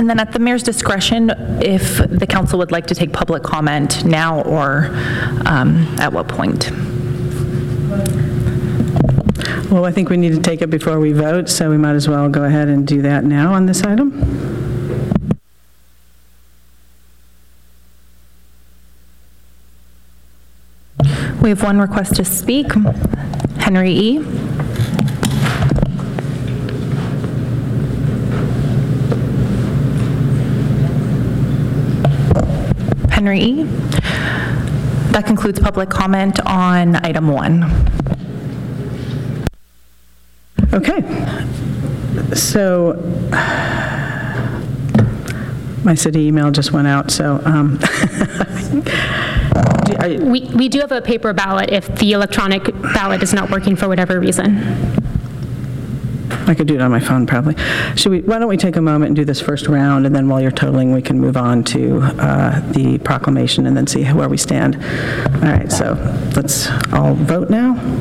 And then at the mayor's discretion, if the council would like to take public comment now or at what point? Well, I think we need to take it before we vote, so we might as well go ahead and do that now on this item. We have one request to speak. Henry E. Henry E. That concludes public comment on item 1. Okay. So my city email just went out, so We do have a paper ballot if the electronic ballot is not working for whatever reason. I could do it on my phone, probably. Why don't we take a moment and do this first round, and then while you're totaling, we can move on to the proclamation and then see where we stand. All right, so let's all vote now.